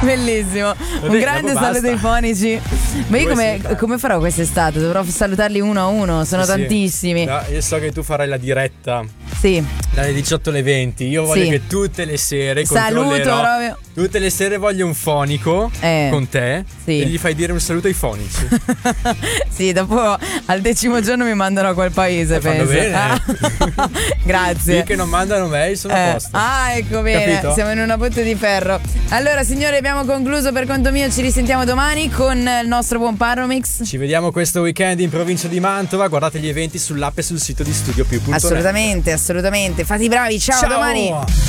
Bellissimo. Un grande saluto ai fonici. Ma io come farò quest'estate? Dovrò salutarli uno a uno, sono tantissimi. No, io so che tu farai la diretta. Sì. Dalle 18 alle 20. Io voglio che tutte le sere saluto proprio. Tutte le sere voglio un fonico con te e gli fai dire un saluto ai fonici. Sì, dopo al 10° giorno mi mandano a quel paese, penso. Bene. Grazie. Finché non mandano mail sono a posto. Ecco bene. Capito? Siamo in una botte di ferro. Allora signori, abbiamo concluso per conto mio. Ci risentiamo domani con il nostro buon Paromix. Ci vediamo questo weekend in provincia di Mantova. Guardate gli eventi sull'app e sul sito di studiopiù.net. Assolutamente. Fate i bravi. Ciao. Domani.